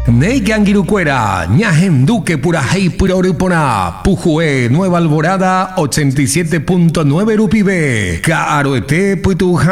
Neigangirucuera, Ñajenduque Purajei Puroripona, Pujue, Nueva Alborada, 87.9 Rupibe, Caroete Putuja.